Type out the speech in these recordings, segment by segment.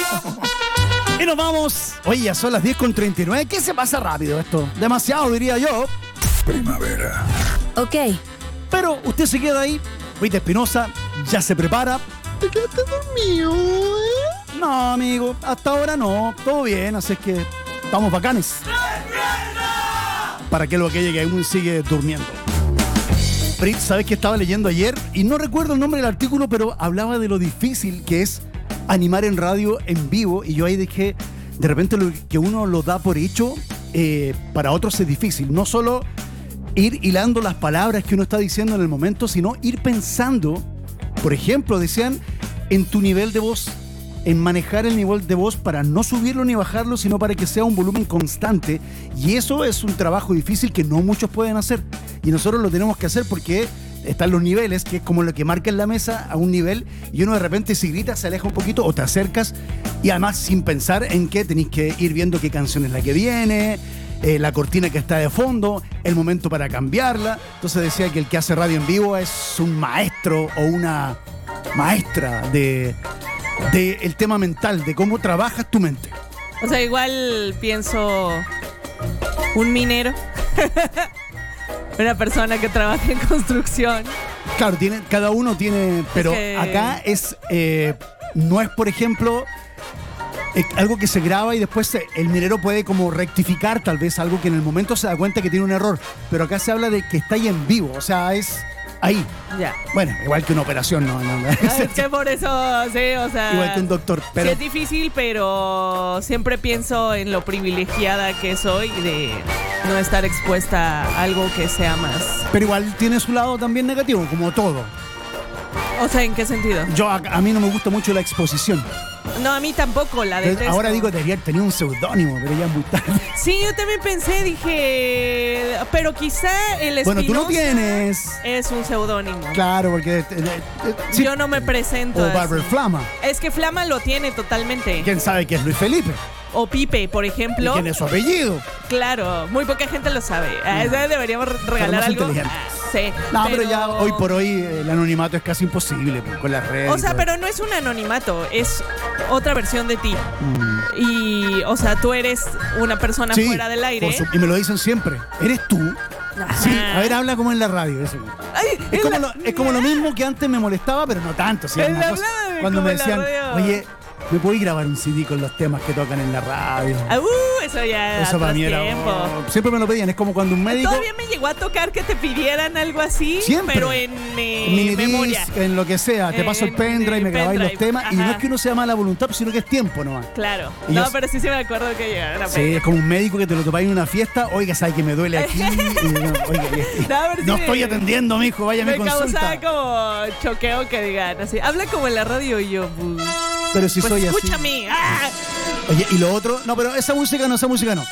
Y nos vamos. Oye, ya son las 10:39. ¿Qué se pasa rápido esto? Demasiado, diría yo. Primavera. Ok. Pero usted se queda ahí. Rita Espinosa ya se prepara. ¿Te quedaste dormido? No, amigo, hasta ahora no. Todo bien, así es que estamos bacanes. Para que lo que llegue aún sigue durmiendo. Brit, ¿sabes qué estaba leyendo ayer? Y no recuerdo el nombre del artículo, pero hablaba de lo difícil que es animar en radio en vivo. Y yo ahí dije, de repente lo que uno lo da por hecho, para otros es difícil. No solo ir hilando las palabras que uno está diciendo en el momento, sino ir pensando, por ejemplo, decían, en tu nivel de voz, en manejar el nivel de voz para no subirlo ni bajarlo, sino para que sea un volumen constante. Y eso es un trabajo difícil que no muchos pueden hacer. Y nosotros lo tenemos que hacer porque están los niveles, que es como lo que marca en la mesa a un nivel, y uno de repente si grita se aleja un poquito o te acercas, y además sin pensar en que tenéis que ir viendo qué canción es la que viene, la cortina que está de fondo, el momento para cambiarla. Entonces decía que el que hace radio en vivo es un maestro o una maestra de el tema mental, de cómo trabajas tu mente. O sea, igual pienso un minero, una persona que trabaja en construcción. Claro, cada uno tiene, pero acá es no es, por ejemplo, algo que se graba y después el minero puede como rectificar tal vez algo que en el momento se da cuenta que tiene un error, pero acá se habla de que está ahí en vivo, o sea, es ahí. Ya. Bueno, igual que una operación, no. Es que por eso, sí, o sea. Igual que un doctor. Pero sí es difícil, pero siempre pienso en lo privilegiada que soy de no estar expuesta a algo que sea más. Pero igual tiene su lado también negativo, como todo. O sea, ¿en qué sentido? A mí no me gusta mucho la exposición. No, a mí tampoco, la detesto. Ahora digo, debería tener un seudónimo, pero ya es muy tarde. Sí, yo también pensé, dije, pero quizá el Espinosa. Bueno, tú no tienes. Es un seudónimo. Claro, porque sí. Yo no me presento. O Barber Flama. Es que Flama lo tiene totalmente. ¿Quién sabe que es Luis Felipe? O Pipe, por ejemplo. ¿Y quién es su apellido? Claro, muy poca gente lo sabe. Deberíamos regalar algo. Sí. No, pero ya hoy por hoy el anonimato es casi imposible con las redes. O sea, pero no es un anonimato, es otra versión de ti. Y, o sea, tú eres una persona fuera del aire. Y me lo dicen siempre. ¿Eres tú? Ajá. Sí, a ver, habla como en la radio. Eso. Ay, es como lo mismo que antes me molestaba, pero no tanto. ¿Sí? Cuando me decían, oye, ¿me podéis grabar un CD con los temas que tocan en la radio? Eso ya eso para mí era tiempo. Siempre me lo pedían, es como cuando un médico. Todavía me llegó a tocar que te pidieran algo así, siempre. Pero en memoria. En lo que sea, te paso el pendrive y me grabáis los temas. Ajá. Y no es que uno sea mala voluntad, sino que es tiempo nomás. Claro. Y pero sí me acuerdo que llegaron a sí, es como un médico que te lo topáis en una fiesta. Oiga, ¿sabes que me duele aquí? No estoy atendiendo, mijo, vaya a mi consulta. Me causaba como choqueo que digan así. Habla como en la radio y yo. Pero si pues soy escúchame. así. Oye, y lo otro, no, pero esa música no.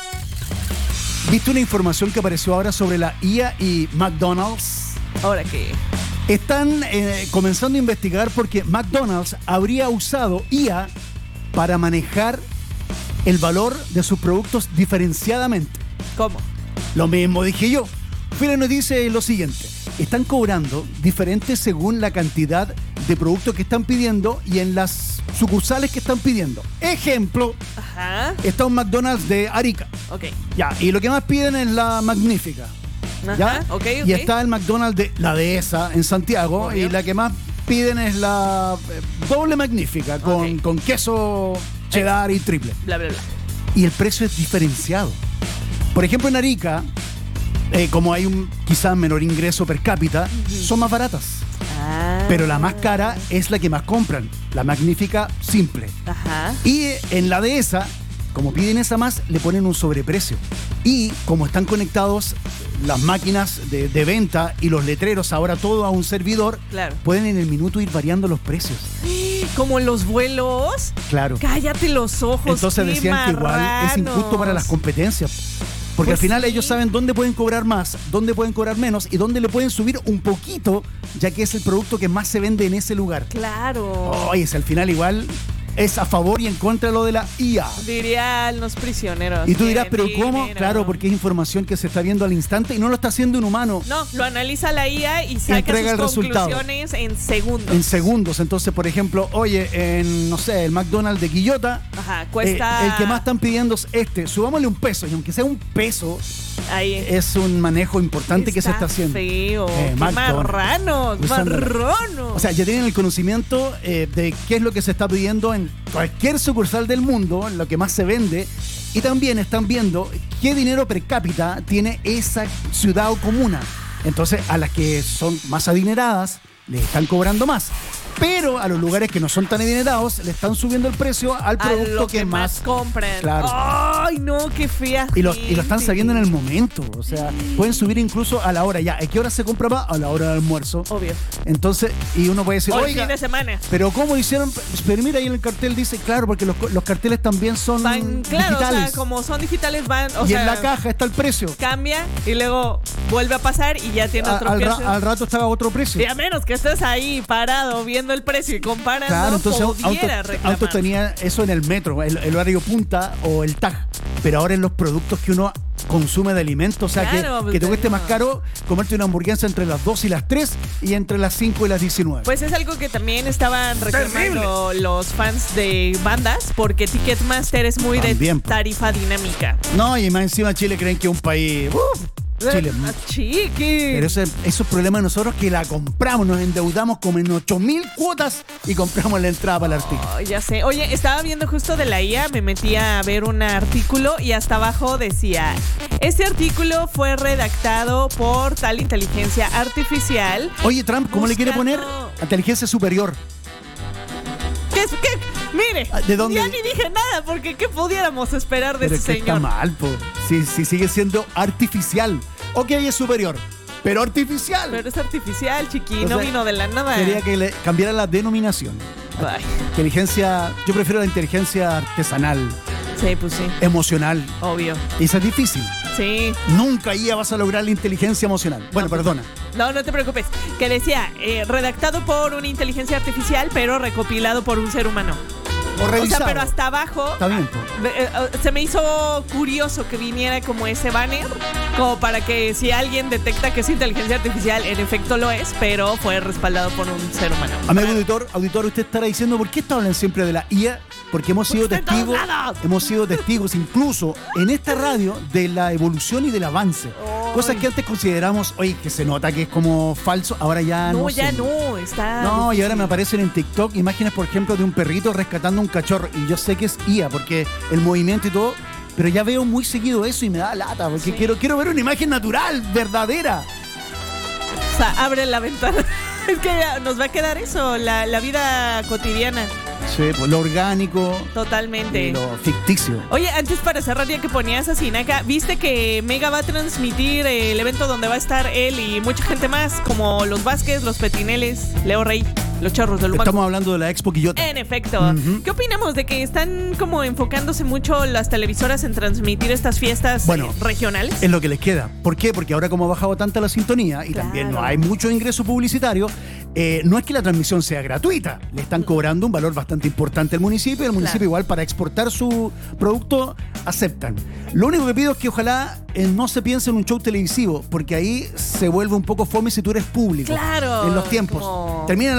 ¿Viste una información que apareció ahora sobre la IA y McDonald's? ¿Ahora qué? Están comenzando a investigar porque McDonald's habría usado IA para manejar el valor de sus productos diferenciadamente. ¿Cómo? Lo mismo dije yo. Fila nos dice lo siguiente. Están cobrando diferentes según la cantidad de productos que están pidiendo y en las sucursales que están pidiendo. Ejemplo, está un McDonald's de Arica. Ok. Ya, y lo que más piden es la Magnífica. ¿Ya? Ok. Y está el McDonald's de la Dehesa en Santiago. Obvio. Y la que más piden es la doble Magnífica con queso cheddar y triple. Bla, bla, bla. Y el precio es diferenciado. Por ejemplo, en Arica, como hay un quizás menor ingreso per cápita, son más baratas. Pero la más cara es la que más compran, la Magnífica simple. Ajá. Y en la Dehesa, como piden esa más, le ponen un sobreprecio. Y como están conectados las máquinas de venta y los letreros, ahora todo a un servidor, claro, pueden en el minuto ir variando los precios. Como en los vuelos. Claro. Cállate los ojos. Entonces decían que igual es injusto para las competencias. Porque pues al final ellos saben dónde pueden cobrar más, dónde pueden cobrar menos y dónde le pueden subir un poquito, ya que es el producto que más se vende en ese lugar. Claro. Oye, al final igual es a favor y en contra de lo de la IA. Dirían los prisioneros. Y tú dirás, ¿pero cómo? Claro, porque es información que se está viendo al instante y no lo está haciendo un humano. No, lo analiza la IA y saca sus conclusiones en segundos. En segundos. Entonces, por ejemplo, oye, en, no sé, el McDonald's de Quillota Ajá, cuesta... el que más están pidiendo es este. Subámosle un peso, y aunque sea un peso, Ahí. es un manejo importante que se está haciendo. Feo. McDonald's. Marranos. O sea, ya tienen el conocimiento de qué es lo que se está pidiendo en cualquier sucursal del mundo, lo que más se vende. Y también están viendo qué dinero per cápita tiene esa ciudad o comuna. Entonces, a las que son más adineradas, les están cobrando más. Pero a los lugares que no son tan adinerados, le están subiendo el precio al producto lo que más compran. Claro. Ay, no, qué fea. Y lo están sabiendo en el momento. O sea, pueden subir incluso a la hora. Ya, ¿a qué hora se compra más? A la hora del almuerzo. Obvio. Entonces, y uno puede decir, O el oiga, fin de semana. pero ¿cómo hicieron? Pero mira, ahí en el cartel dice, claro, porque los carteles también son Claro, digitales. o sea, como son digitales van, y en la caja está el precio. Cambia y luego vuelve a pasar y ya tiene otro precio. Al rato estaba otro precio. Y a menos que estés ahí parado viendo el precio y comparando, Claro, entonces pudiera reclamar. Autos tenía eso en el metro, el horario punta o el tag. Pero ahora en los productos que uno consume de alimentos, o sea, Claro, que te pues, cueste más caro comerte una hamburguesa entre las 2 y las 3 y entre las 5 y las 19. Pues es algo que también estaban reclamando los fans de bandas, porque Ticketmaster es muy También, de po. tarifa dinámica. No, y más encima Chile creen que es un país... Chile. Chiqui. Pero esos problemas de nosotros que la compramos, nos endeudamos como en 8,000 cuotas y compramos la entrada para el artículo. Oh, ya sé. Oye, estaba viendo justo de la IA, me metí a ver un artículo y hasta abajo decía: este artículo fue redactado por tal inteligencia artificial. Oye, Trump, ¿cómo le quiere poner? Buscando- Inteligencia superior. ¿Qué? Mire, ¿De dónde? ya ni dije nada, porque ¿qué pudiéramos esperar de Pero ese es que está señor? mal, po. Si sigue siendo artificial. Ok, es superior, pero artificial. Pero es artificial, chiqui, O no sea, vino de la nada. Quería que le cambiara la denominación. Ay, Inteligencia, yo prefiero la inteligencia artesanal, sí, pues sí, emocional. obvio. Y eso es difícil. Sí. Nunca ya vas a lograr la inteligencia emocional. Bueno, perdona. No, no te preocupes. Que decía, redactado por una inteligencia artificial, pero recopilado por un ser humano. O revisado. O sea, pero hasta abajo. Está bien, po. Se me hizo curioso que viniera como ese banner, como para que si alguien detecta que es inteligencia artificial, en efecto lo es, pero fue respaldado por un ser humano. Amigo auditor, usted estará diciendo, ¿por qué hablan siempre de la IA? Porque hemos sido Porque está en testigos, todos lados. hemos sido testigos incluso en esta radio de la evolución y del avance. Ay. Cosas que antes consideramos, oye, que se nota que es como falso, ahora ya no. No, ya sé. no, está. No, y ahora difícil. me aparecen en TikTok imágenes, por ejemplo, de un perrito rescatando un cachorro. Y yo sé que es IA, porque el movimiento y todo, pero ya veo muy seguido eso y me da lata, porque Sí. quiero ver una imagen natural, verdadera. O sea, abre la ventana. Es que ya nos va a quedar eso, la vida cotidiana. Sí, pues lo orgánico Totalmente. y lo ficticio. Oye, antes para cerrar, ya que ponías a Sinaka, ¿viste que Mega va a transmitir el evento donde va a estar él y mucha gente más, como los Vázquez, los Petineles, Leo Rey, los Chorros del Humaco? Estamos hablando de la Expo Quillota. En efecto. Ujú. ¿Qué opinamos de que están como enfocándose mucho las televisoras en transmitir estas fiestas Bueno, regionales? Es lo que les queda. ¿Por qué? Porque ahora como ha bajado tanta la sintonía y también no Claro. hay mucho ingreso publicitario, no es que la transmisión sea gratuita. Le están cobrando un valor bastante importante al municipio y el municipio Claro. igual para exportar su producto aceptan. Lo único que pido es que ojalá no se piense en un show televisivo, porque ahí se vuelve un poco fome si tú eres público. Claro, En los tiempos. como- Termina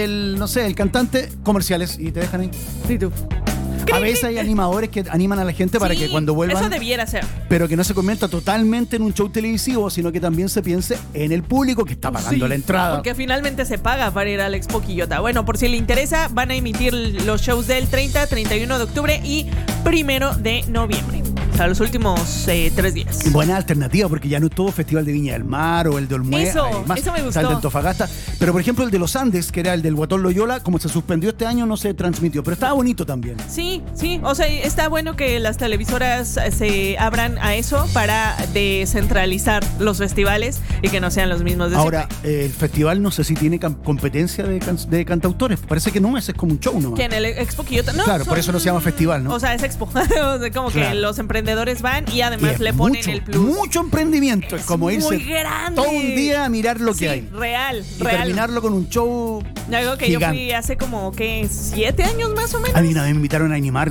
el cantante, comerciales y te dejan ahí. Sí, tú. A veces hay animadores que animan a la gente para Sí, que cuando vuelvan... Eso debiera ser. pero que no se convierta totalmente en un show televisivo, sino que también se piense en el público que está pagando Sí, la entrada. Porque finalmente se paga para ir al Expo Quillota. Bueno, por si le interesa, van a emitir los shows del 30, 31 de octubre y 1 de noviembre. O sea, los últimos 3 días. Buena alternativa, porque ya no es todo Festival de Viña del Mar o el de Olmué. Eso, hay más. eso me Está gustó. el de Antofagasta. Pero, por ejemplo, el de los Andes, que era el del Guatón Loyola, como se suspendió este año, no se transmitió. Pero estaba bonito también. Sí, sí. O sea, está bueno que las televisoras se abran a eso para descentralizar los festivales y que no sean los mismos de Ahora, siempre. el festival no sé si tiene competencia de cantautores. Parece que no, ese es como un show nomás. Que en el Expo Quillota. No, Claro, por eso no se llama festival, ¿no? O sea, es Expo. O sea, como que Claro. los emprendedores van y Y además es le ponen mucho, el plus. Mucho emprendimiento. Es como muy irse grande. todo un día a mirar lo que Sí, hay. real, Y real. terminarlo con un show Algo que gigante. yo fui hace como, ¿qué? 7 años más o menos. A mí una vez me invitaron a animarlo.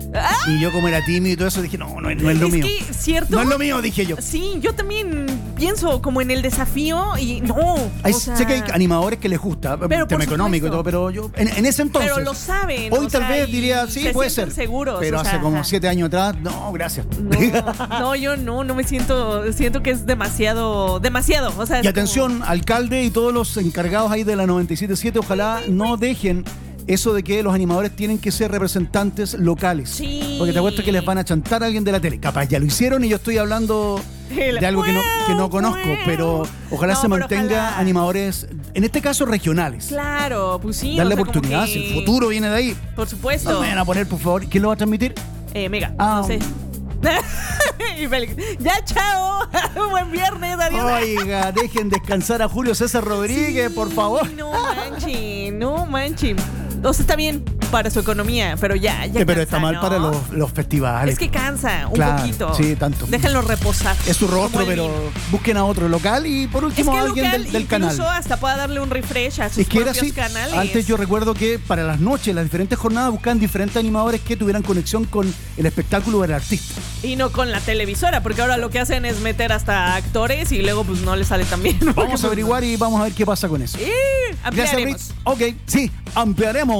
Y yo como era tímido y todo eso dije, no es lo mío. Es que, ¿cierto? No es lo mío, dije yo. Sí, yo también pienso como en el desafío y no. Sé que hay animadores que les gusta, tema económico y todo, pero yo en ese entonces. Pero lo saben. Hoy tal vez diría, sí, puede ser. Seguros, pero hace como 7 años atrás, no, gracias. No, yo no me siento que es demasiado. O sea, y atención, alcalde y todos los encargados ahí de la 97.7, ojalá no dejen eso de que los animadores tienen que ser representantes locales. Sí. Porque te apuesto que les van a chantar a alguien de la tele. Capaz ya lo hicieron y yo estoy hablando de algo que no conozco, pero ojalá se mantenga animadores, en este caso regionales. Claro, pues sí. Darle oportunidad, si el futuro viene de ahí. Por supuesto. No me van a poner, por favor. ¿Quién lo va a transmitir? Mega. No sé. Y Félix, ya, chao. Buen viernes, adiós. Oiga, dejen descansar a Julio César Rodríguez, por favor. No manchen. O sea, está bien para su economía, pero ya pero cansa, está mal, ¿no? Para los festivales. Es que cansa un poquito. Sí, tanto. Déjenlo reposar. Es su rostro, pero busquen a otro local y por último a alguien del canal. Incluso hasta pueda darle un refresh a sus propios canales. Antes yo recuerdo que para las noches, las diferentes jornadas, buscaban diferentes animadores que tuvieran conexión con el espectáculo del artista. Y no con la televisora, porque ahora lo que hacen es meter hasta actores y luego pues no les sale tan bien. Vamos a averiguar y vamos a ver qué pasa con eso. Ampliaremos. Gracias, ok, sí, ampliaremos.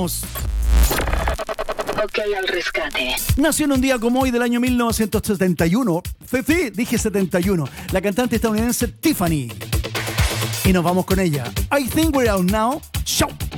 Ok al rescate. Nació en un día como hoy del año 1971. Dije 71. La cantante estadounidense Tiffany. Y nos vamos con ella. I think we're out now. Show.